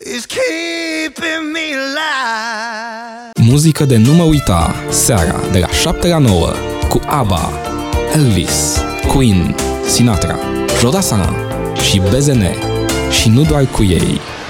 is keeping me alive. Muzică de nu mă uita, seara de la 7 la 9 cu ABBA, Elvis, Queen, Sinatra, Jodassin și BZN și nu doar cu ei.